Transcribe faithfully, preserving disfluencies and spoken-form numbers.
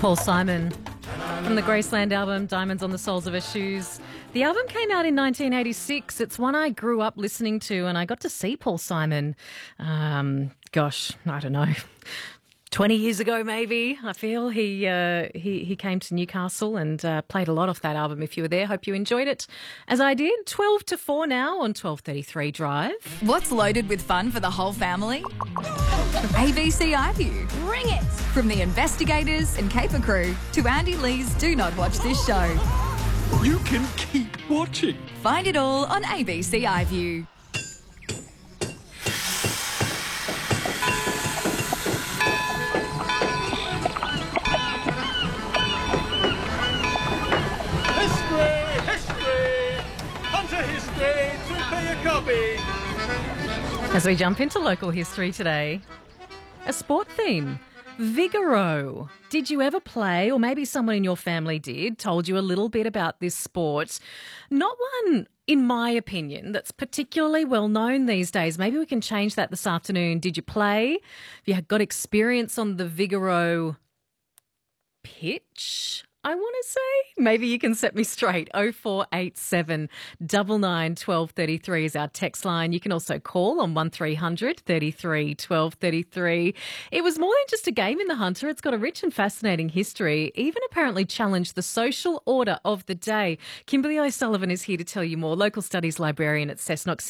Paul Simon from the Graceland album Diamonds on the Soles of Her Shoes. The album came out in nineteen eighty-six. It's one I grew up listening to, and I got to see Paul Simon, um, gosh, I don't know, twenty years ago maybe, I feel. He uh, he he came to Newcastle and uh, played a lot off that album. If you were there, hope you enjoyed it, as I did. twelve to four now on twelve thirty-three Drive. What's loaded with fun for the whole family? A B C iView. Bring it! From the investigators and Caper crew to Andy Lee's Do Not Watch This Show. You can keep watching. Find it all on A B C iView. History! History! Hunter history! Two-player copy! As we jump into local history today, a sport theme. Vigoro. Did you ever play, or maybe someone in your family did, told you a little bit about this sport? Not one, in my opinion, that's particularly well known these days. Maybe we can change that this afternoon. Did you play? Have you got experience on the Vigoro pitch, I want to say? Maybe you can set me straight. oh four eight seven, nine nine, one two three three is our text line. You can also call on one three hundred, thirty-three, twelve thirty-three. It was more than just a game in the Hunter. It's got a rich and fascinating history, even apparently challenged the social order of the day. Kimberly O'Sullivan is here to tell you more, local studies librarian at Cessnock